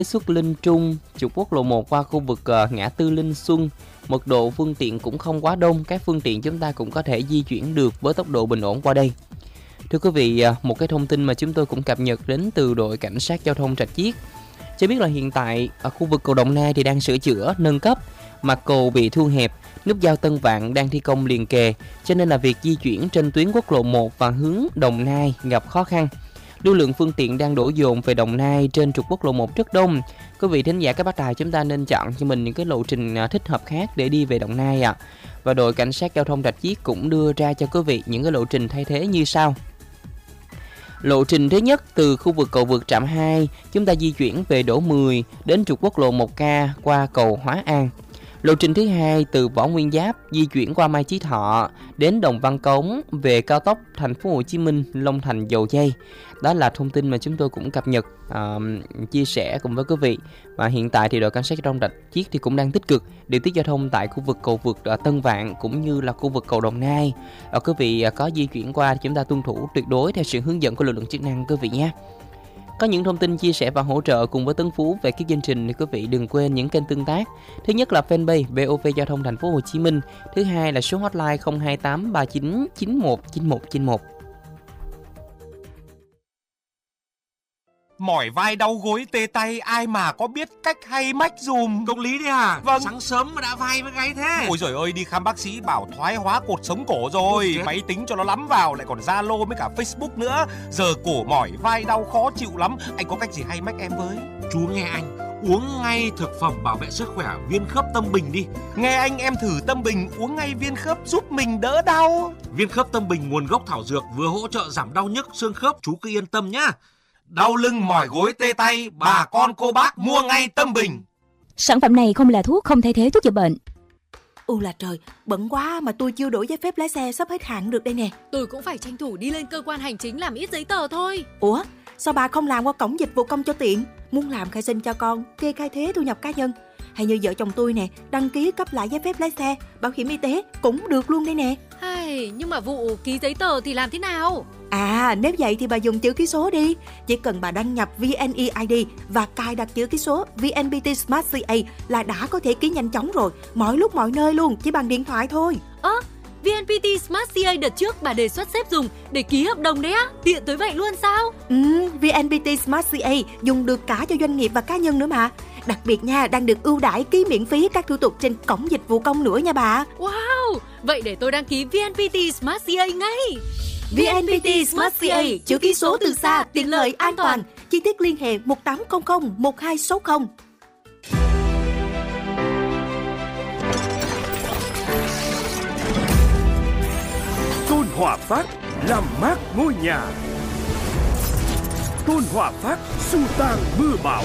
Xuất Linh Trung, trục quốc lộ 1 qua khu vực ngã tư Linh Xuân. Mật độ phương tiện cũng không quá đông, các phương tiện chúng ta cũng có thể di chuyển được với tốc độ bình ổn qua đây. Thưa quý vị, một cái thông tin mà chúng tôi cũng cập nhật đến từ đội cảnh sát giao thông Rạch Chiếc cho biết là hiện tại ở khu vực cầu Đồng Nai thì đang sửa chữa, nâng cấp, mặt cầu bị thu hẹp, nút giao Tân Vạn đang thi công liền kề, cho nên là việc di chuyển trên tuyến quốc lộ 1 và hướng Đồng Nai gặp khó khăn. Lưu lượng phương tiện đang đổ dồn về Đồng Nai trên trục quốc lộ 1 rất đông. Quý vị thính giả các bác tài, chúng ta nên chọn cho mình những cái lộ trình thích hợp khác để đi về Đồng Nai ạ. Và đội cảnh sát giao thông Rạch Chiếc cũng đưa ra cho quý vị những cái lộ trình thay thế như sau. Lộ trình thứ nhất, từ khu vực cầu vượt Trạm 2, chúng ta di chuyển về Đỗ 10 đến trục quốc lộ 1K qua cầu Hóa An. Lộ trình thứ hai, từ Võ Nguyên Giáp di chuyển qua Mai Chí Thọ đến Đồng Văn Cống về cao tốc Thành phố Hồ Chí Minh Long Thành Dầu Giây. Đó là thông tin mà chúng tôi cũng cập nhật chia sẻ cùng với quý vị. Và hiện tại thì đội cảnh sát giao thông Rạch Chiếc thì cũng đang tích cực điều tiết giao thông tại khu vực cầu vượt Tân Vạn cũng như là khu vực cầu Đồng Nai. Quý vị có di chuyển qua thì chúng ta tuân thủ tuyệt đối theo sự hướng dẫn của lực lượng chức năng quý vị nhé. Có những thông tin chia sẻ và hỗ trợ cùng với Tấn Phú về các chương trình thì quý vị đừng quên những kênh tương tác. Thứ nhất là fanpage VOV Giao thông Thành phố Hồ Chí Minh, thứ hai là số hotline 028 39 91 91 91. Mỏi vai đau gối tê tay, ai mà có biết cách hay mách dùm. Công lý đấy à? Vâng. Sáng sớm mà đã vai với gáy thế. Ôi giời ơi, đi khám bác sĩ bảo thoái hóa cột sống cổ rồi. Máy tính cho nó lắm vào, lại còn Zalo với cả Facebook nữa. Giờ cổ mỏi vai đau khó chịu lắm. Anh có cách gì hay mách em với? Chú nghe anh, uống ngay thực phẩm bảo vệ sức khỏe Viên Khớp Tâm Bình đi. Nghe anh, em thử Tâm Bình uống ngay viên khớp giúp mình đỡ đau. Viên Khớp Tâm Bình nguồn gốc thảo dược, vừa hỗ trợ giảm đau nhức xương khớp, chú cứ yên tâm nhá. Đau lưng mỏi gối tê tay, bà con cô bác mua ngay Tâm Bình. Sản phẩm này không là thuốc, không thay thế thuốc chữa bệnh. Là trời, bận quá mà tôi chưa đổi giấy phép lái xe, sắp hết hạn được đây nè. Tôi cũng phải tranh thủ đi lên cơ quan hành chính làm ít giấy tờ thôi. Ủa, sao bà không làm qua cổng dịch vụ công cho tiện? Muốn làm khai sinh cho con, kê khai thuế thu nhập cá nhân, hay như vợ chồng tôi nè, đăng ký cấp lại giấy phép lái xe, bảo hiểm y tế cũng được luôn đây nè. Nhưng mà vụ ký giấy tờ thì làm thế nào? Nếu vậy thì bà dùng chữ ký số đi. Chỉ cần bà đăng nhập VNeID và cài đặt chữ ký số VNPT Smart CA là đã có thể ký nhanh chóng rồi, mọi lúc mọi nơi luôn, chỉ bằng điện thoại thôi. VNPT Smart CA đợt trước bà đề xuất sếp dùng để ký hợp đồng đấy á, tiện tới vậy luôn sao? VNPT Smart CA dùng được cả cho doanh nghiệp và cá nhân nữa mà. Đặc biệt nha, đang được ưu đãi ký miễn phí các thủ tục trên cổng dịch vụ công nữa nha bà. Wow, vậy để tôi đăng ký VNPT Smart CA ngay. VNPT Smart CA, chữ ký số từ xa, tiện lợi, an toàn. Chi tiết liên hệ 1800 1260. Tôn Hòa Phát làm mát ngôi nhà. Tôn Hòa Phát xua tan mưa bão.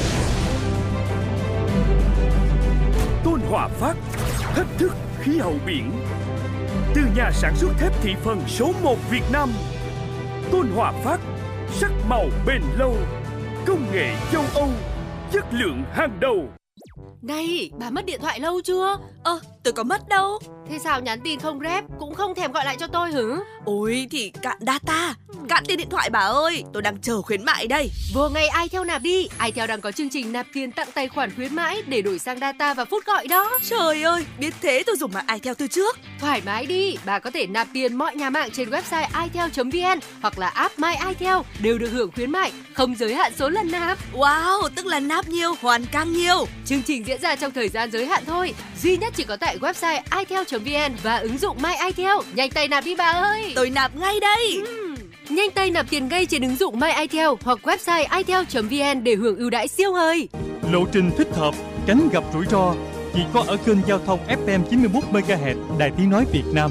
Tôn Hòa Phát thách thức khí hậu biển. Từ nhà sản xuất thép thị phần số 1 Việt Nam, Tôn Hòa Phát, sắc màu bền lâu, công nghệ châu Âu, chất lượng hàng đầu. Này, bà mất điện thoại lâu chưa? Tôi có mất đâu. Thế sao nhắn tin không rep, cũng không thèm gọi lại cho tôi hử? Ôi thì cạn data, cạn tiền điện thoại bà ơi, tôi đang chờ khuyến mại đây. Vừa ngày iTel nạp đi, iTel đang có chương trình nạp tiền tặng tài khoản khuyến mãi để đổi sang data và phút gọi đó. Trời ơi, biết thế tôi dùng mạng iTel từ trước. Thoải mái đi, bà có thể nạp tiền mọi nhà mạng trên website itel.vn hoặc là app My iTel đều được hưởng khuyến mại, không giới hạn số lần nạp. Wow, tức là nạp nhiều, hoàn càng nhiều. Chương trình diễn ra trong thời gian giới hạn thôi, duy nhất chỉ có tại website itel.vn và ứng dụng My iTel. Nhanh tay nạp đi bà ơi. Tôi nạp ngay đây. Nhanh tay nạp tiền ngay trên ứng dụng My iTel hoặc website itel.vn để hưởng ưu đãi siêu hời. Lộ trình thích hợp, tránh gặp rủi ro chỉ có ở kênh giao thông FM 91 MHz Đài Tiếng nói Việt Nam.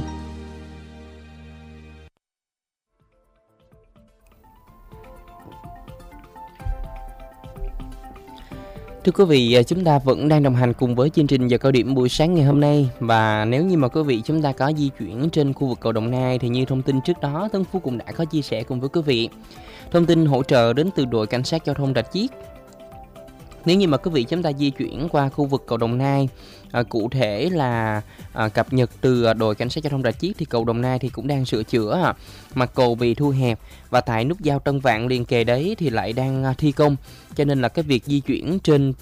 Thưa quý vị, chúng ta vẫn đang đồng hành cùng với chương trình giờ cao điểm buổi sáng ngày hôm nay. Và nếu như mà quý vị chúng ta có di chuyển trên khu vực cầu Đồng Nai thì như thông tin trước đó Tấn Phú cũng đã có chia sẻ cùng với quý vị. Thông tin hỗ trợ đến từ đội cảnh sát giao thông Rạch Chiếc. Nếu như mà quý vị chúng ta di chuyển qua khu vực cầu Đồng Nai, cụ thể là cập nhật từ đội cảnh sát giao thông Rạch Chiếc thì cầu Đồng Nai thì cũng đang sửa chữa, mặt cầu bị thu hẹp và tại nút giao Tân Vạn liền kề đấy thì lại đang thi công, cho nên là cái việc di chuyển trên